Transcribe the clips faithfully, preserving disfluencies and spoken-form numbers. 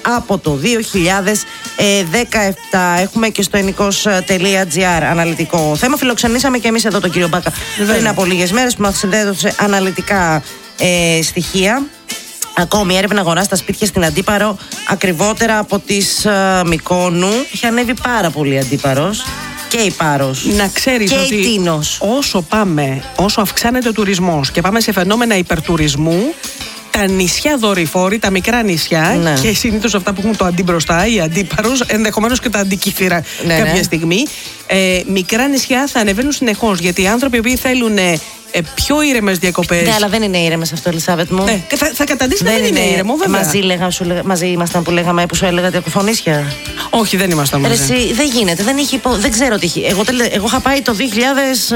από το δύο χιλιάδες δεκαεπτά. Έχουμε και στο ενικός τελεία τζι άρ αναλυτικό θέμα. Φιλοξενήσαμε και εμείς εδώ τον κύριο Μπάκα Βέβαια. πριν από λίγες μέρες που μας έδωσε αναλυτικά ε, στοιχεία. Ακόμη έρευνα αγορά στα σπίτια στην Αντίπαρο ακριβότερα από τις uh, Μυκόνου. Έχει ανέβει πάρα πολύ Αντίπαρος και η Πάρος. Να ξέρεις και ότι η Τίνος. Όσο πάμε, όσο αυξάνεται ο τουρισμός και πάμε σε φαινόμενα υπερτουρισμού, τα νησιά δορυφόροι, τα μικρά νησιά, ναι. και συνήθως αυτά που έχουν το αντί μπροστά, η Αντίπαρος, ενδεχομένως και τα αντικύθυρα ναι, κάποια ναι. στιγμή, ε, μικρά νησιά θα ανεβαίνουν συνεχώς. Γιατί οι άνθρωποι οι οποίοι θέλουν ε, πιο ήρεμες διακοπές. Ναι, αλλά δεν είναι ήρεμες αυτό, Ελισάβετ μου. Ναι, θα, θα καταντήσει να δεν είναι ήρεμο, βέβαια. Μαζί, λέγα, σου, μαζί ήμασταν που λέγαμε, που σου έλεγα κακοφωνήσια. Όχι, δεν ήμασταν μαζί. Ρε, εσύ, δεν γίνεται, δεν, είχε, δεν ξέρω τι έχει. Εγώ, εγώ είχα πάει το δύο χιλιάδες.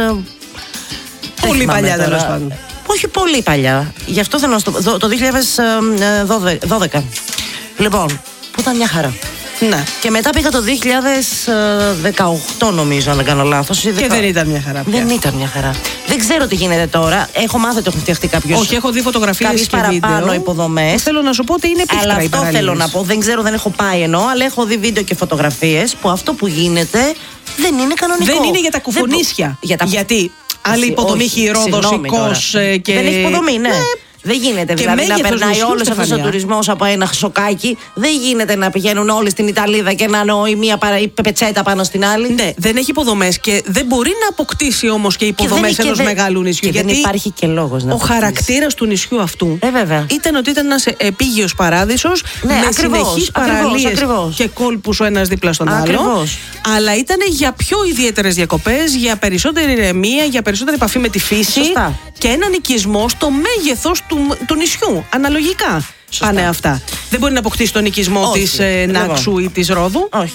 Πολύ παλιά, τέλος πάντων. Όχι πολύ παλιά. Γι' αυτό θέλω να στο πω. Το δύο χιλιάδες δώδεκα. Λοιπόν, που ήταν μια χαρά. Ναι. Και μετά πήγα το δύο χιλιάδες δεκαοκτώ, νομίζω, αν δεν κάνω λάθος. Και δεκα... δεν ήταν μια χαρά. Πια. Δεν ήταν μια χαρά. Δεν ξέρω τι γίνεται τώρα. Έχω μάθει ότι έχουν φτιαχτεί κάποιους. Όχι, έχω δει φωτογραφίες και παραπάνω βίντεο. υποδομές. Θέλω να σου πω ότι είναι πίκρα. Αλλά αυτό θέλω να πω. Δεν ξέρω, δεν έχω πάει εννοώ, αλλά έχω δει βίντεο και φωτογραφίες που αυτό που γίνεται δεν είναι κανονικό. Δεν είναι για τα κουφονίσια. Για τα... Γιατί άλλη υποδομή Χειρόδος, Ικός και. Δεν έχει υποδομή, ναι. ναι. Δεν γίνεται και δηλαδή να περνάει όλο αυτό ο τουρισμό από ένα σοκάκι. Δεν γίνεται να πηγαίνουν όλοι στην Ιταλίδα και να είναι η μία παρα... η πετσέτα πάνω στην άλλη. Ναι, δεν έχει υποδομές και δεν μπορεί να αποκτήσει όμως και υποδομές ενός δεν... μεγάλου νησιού. Και γιατί δεν υπάρχει και λόγος να ο χαρακτήρας του νησιού αυτού ε, βέβαια. ήταν ότι ήταν ένας επίγειος παράδεισος ναι, με συνεχείς παραλίες και κόλπους ο ένας δίπλα στον άλλο. Αλλά ήταν για πιο ιδιαίτερες διακοπές, για περισσότερη ηρεμία, για περισσότερη επαφή με τη φύση. Σωστά. Και έναν οικισμό στο μέγεθος του, του νησιού. Αναλογικά Σωστά. πάνε αυτά. Δεν μπορεί να αποκτήσει τον οικισμό της ε, Νάξου ή της Ρόδου. Όχι.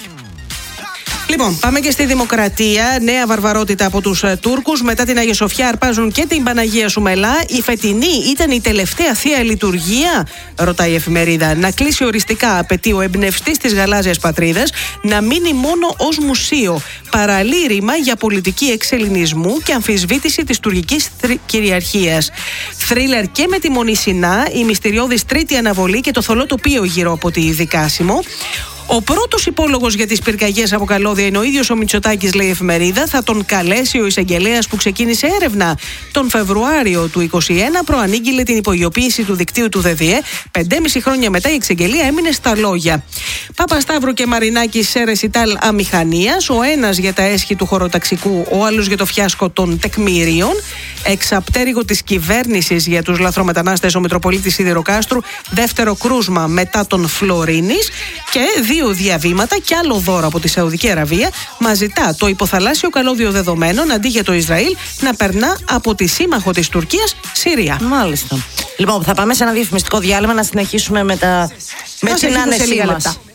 Λοιπόν, πάμε και στη Δημοκρατία. Νέα βαρβαρότητα από τους ε, Τούρκους. Μετά την Αγία Σοφιά αρπάζουν και την Παναγία Σουμελά. Η φετινή ήταν η τελευταία θεία λειτουργία, ρωτάει η εφημερίδα. Να κλείσει οριστικά, απαιτεί ο εμπνευστής της γαλάζιας πατρίδας, να μείνει μόνο ως μουσείο. Παραλή ρήμα για πολιτική εξελληνισμού και αμφισβήτηση της τουρκικής κυριαρχίας. Θρίλερ και με τη Μονή Σινά, η μυστηριώδης τρίτη αναβολή και το θολό τοπίο γύρω από τη Δικάσιμο. Ο πρώτος υπόλογος για τις πυρκαγιές από καλώδια είναι ο ίδιος ο Μητσοτάκης, λέει η εφημερίδα. Θα τον καλέσει ο εισαγγελέας που ξεκίνησε έρευνα τον Φεβρουάριο του είκοσι ένα. Προανήγγειλε την υπογειοποίηση του δικτύου του ΔΔΕ. Πεντέμιση χρόνια μετά η εξαγγελία έμεινε στα λόγια. Παπασταύρου και Μαρινάκη σε ρεσιτάλ αμηχανίας. Ο ένας για τα έσχη του χωροταξικού, ο άλλος για το φιάσκο των τεκμηρίων. Εξαπτέρυγο της κυβέρνησης για τους λαθρομετανάστες ο Μητροπολίτης Σιδηροκάστρου. Δεύτερο κρούσμα μετά τον Φλωρίνης. Και δύο διαβήματα και άλλο δώρο από τη Σαουδική Αραβία. Μα ζητά το υποθαλάσσιο καλώδιο δεδομένων αντί για το Ισραήλ να περνά από τη σύμμαχο της Τουρκίας, Συρία. Μάλιστα. Λοιπόν, θα πάμε σε ένα διαφημιστικό διάλειμμα να συνεχίσουμε με, τα... με την άνεσή μας.